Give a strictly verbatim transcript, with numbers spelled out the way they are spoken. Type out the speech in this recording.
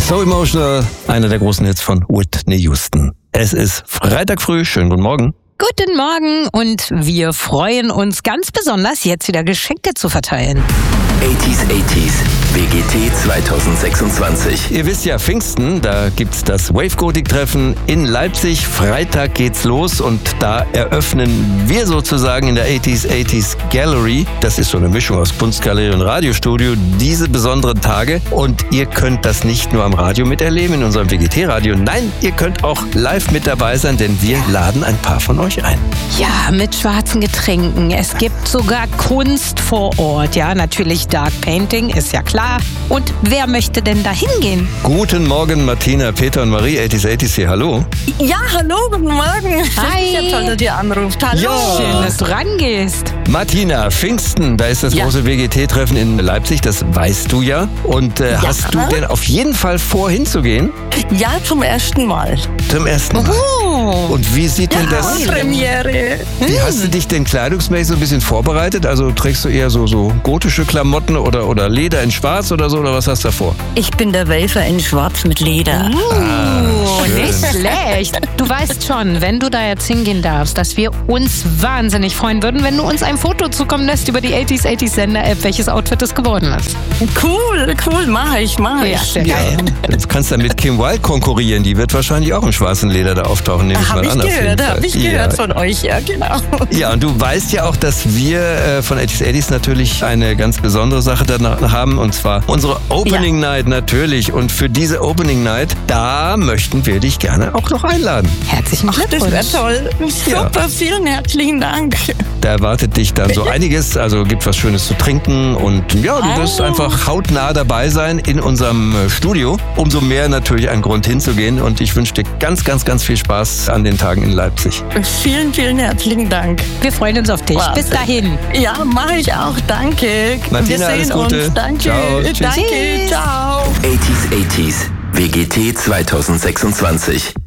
So Emotional, einer der großen Hits von Whitney Houston. Es ist Freitag früh, schönen guten Morgen. Guten Morgen und wir freuen uns ganz besonders, jetzt wieder Geschenke zu verteilen. achtziger achtziger W G T zwanzig sechsundzwanzig. Ihr wisst ja, Pfingsten, da gibt's das Wave Gothic Treffen in Leipzig. Freitag geht's los und da eröffnen wir sozusagen in der achtziger achtziger Gallery, das ist so eine Mischung aus Kunstgalerie und Radiostudio, diese besonderen Tage. Und ihr könnt das nicht nur am Radio miterleben, in unserem W G T-Radio. Nein, ihr könnt auch live mit dabei sein, denn wir laden ein paar von euch ein. Ja, mit schwarzen Getränken. Es gibt sogar Kunst vor Ort. Ja, natürlich Dark Painting, ist ja klar. Und wer möchte denn da hingehen? Guten Morgen, Martina, Peter und Marie, achtziger achtziger hier. Hallo. Ja, hallo, guten Morgen. Hi. Ich toll, dass ihr anruft. Hallo. Ja. Schön, dass du rangehst. Martina, Pfingsten, da ist das Ja. große W G T-Treffen in Leipzig, das weißt du ja. Und äh, Ja. hast du denn auf jeden Fall vor, hinzugehen? Ja, zum ersten Mal. Zum ersten Mal. Oh. Und wie sieht denn das, Premiere. wie hast du dich denn kleidungsmäßig so ein bisschen vorbereitet? Also trägst du eher so, so gotische Klamotten oder, oder Leder in schwarz oder so, oder was hast du davor? Ich bin der Wafer in Schwarz mit Leder. Oh, schön. nicht schlecht. Du weißt schon, wenn du da jetzt hingehen darfst, dass wir uns wahnsinnig freuen würden, wenn du uns ein Foto zukommen lässt über die achtziger achtziger Sender-App, welches Outfit es geworden ist. Cool, cool, mach ich, mach ich. Ja, sehr geil. Jetzt kannst du dann mit Kim Wilde konkurrieren, die wird wahrscheinlich auch im schwarzen Leder da auftauchen, nehme ich Hab mal ich an. auf jeden gehört, Fall. hab ich Ja. gehört von euch, ja, genau. Ja, und du weißt ja auch, dass wir äh, von achtziger achtziger natürlich eine ganz besondere Sache danach haben, und zwar unsere Opening Night natürlich. Und für diese Opening Night, da möchten wir dich gerne auch noch einladen. Herzlichen Das Glückwunsch. wäre toll. Super, vielen herzlichen Dank. Da erwartet dich dann so einiges, also gibt was Schönes zu trinken und ja, du wirst Oh. einfach hautnah dabei sein in unserem äh, Studio. Umso mehr natürlich ein Grund hinzugehen, und ich wünsche dir ganz, ganz, ganz viel Spaß an den Tagen in Leipzig. Vielen, vielen herzlichen Dank. Wir freuen uns auf dich. Wahnsinn. Bis dahin. Ja, mache ich auch. Danke. Martina, Wir alles sehen Gute. uns. Danke. Ciao. Tschüss. Danke. Tschüss. Ciao. achtziger achtziger W G T zwanzig sechsundzwanzig.